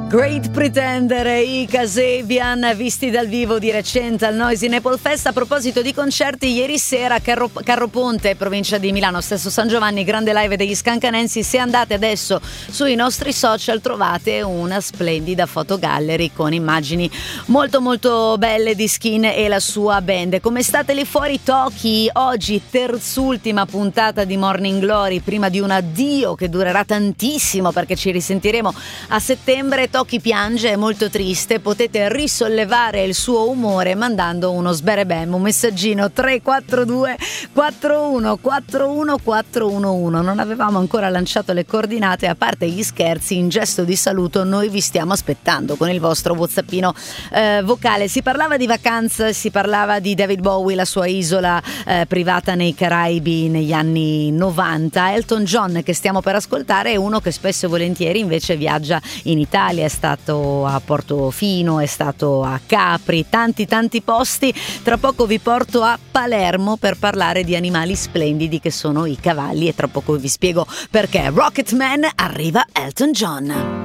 Great Pretender, i Kasabian, visti dal vivo di recente al Noisy Naples Fest. A proposito di concerti, ieri sera Carro Ponte, provincia di Milano, stesso San Giovanni, grande live degli Scancanensi. Se andate adesso sui nostri social trovate una splendida fotogallery con immagini molto molto belle di Skin e la sua band. Come state lì fuori, Toki? Oggi terzultima puntata di Morning Glory prima di un addio che durerà tantissimo, perché ci risentiremo a settembre. Toki piange, è molto triste. Potete risollevare il suo umore mandando uno sberebem, un messaggino 342 41 41 411. Non avevamo ancora lanciato le coordinate, a parte gli scherzi, in gesto di saluto noi vi stiamo aspettando con il vostro whatsappino vocale. Si parlava di vacanze, si parlava di David Bowie, la sua isola privata nei Caraibi negli anni 90. Elton John, che stiamo per ascoltare, è uno che spesso e volentieri invece viaggia in Italia. È stato a Portofino, è stato a Capri, tanti posti. Tra poco vi porto a Palermo per parlare di animali splendidi che sono i cavalli, e tra poco vi spiego perché. Rocketman, arriva Elton John.